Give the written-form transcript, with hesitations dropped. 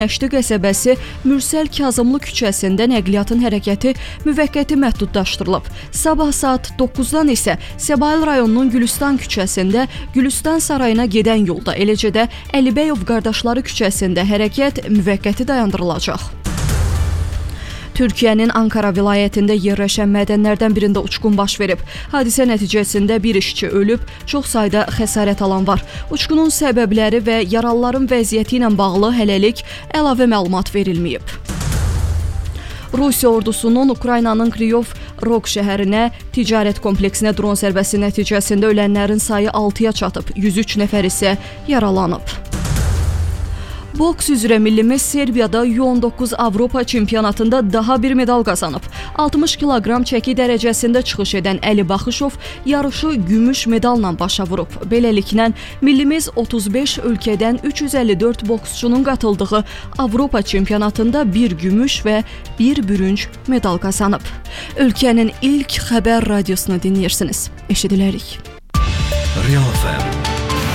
Əşdi qəsəbəsi Mürsəl Kazımlı küçəsində nəqliyyatın hərəkəti müvəqqəti məhdudlaşdırılıb. Sabah saat 9-dan isə Səbail rayonunun Gülüstan küçəsində Gülüstan sarayına gedən yolda, eləcə də Əlibəyov qardaşları küçəsində hərəkət müvəqqəti dayandırılacaq. Türkiyənin Ankara vilayətində yerləşən mədənlərdən birində uçqun baş verib. Hadisə nəticəsində bir işçi ölüb, çox sayda xəsarət alan var. Uçqunun səbəbləri və yaralıların vəziyyəti ilə bağlı hələlik əlavə məlumat verilməyib. Rusiya ordusunun Ukraynanın Kriyov Rog şəhərinə ticarət kompleksinə dron zərbəsi nəticəsində ölənlərin sayı 6-ya çatıb, 103 nəfər isə yaralanıb. Boks üzrə millimiz Serbiyada U19 Avropa çempionatında daha bir medal qazanıb. 60 kiloqram çəki dərəcəsində çıxış edən Əli Baxışov yarışı gümüş medalla başa vurub. Beləliklə, millimiz 35 ölkədən 354 boksçunun qatıldığı Avropa çempionatında bir gümüş və bir bürünc medal qazanıb. Ölkənin ilk xəbər radiosunu dinləyirsiniz. Eşidilərik. Real FM